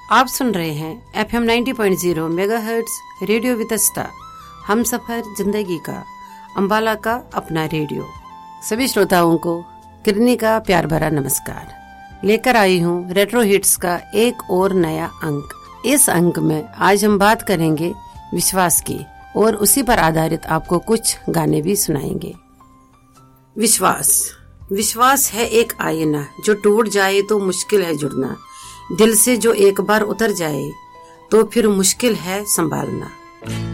आप सुन रहे हैं FM 90.0 मेगाहर्ट्ज रेडियो वितस्ता, हम सफर जिंदगी का, अंबाला का अपना रेडियो। सभी श्रोताओं को किरनी का प्यार भरा नमस्कार। लेकर आई हूँ रेट्रो हिट्स का एक और नया अंक। इस अंक में आज हम बात करेंगे विश्वास की और उसी पर आधारित आपको कुछ गाने भी सुनाएंगे। विश्वास है एक आईना, जो टूट जाए तो मुश्किल है जुड़ना। दिल से जो एक बार उतर जाए तो फिर मुश्किल है संभालना।